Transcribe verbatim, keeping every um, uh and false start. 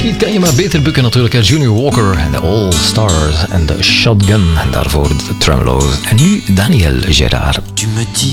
Sheet kan je maar beter bukken natuurlijk. Hè. Junior Walker en de All Stars en de Shotgun. En daarvoor de Tremolo's. En nu Daniel Gerard. Tu me dis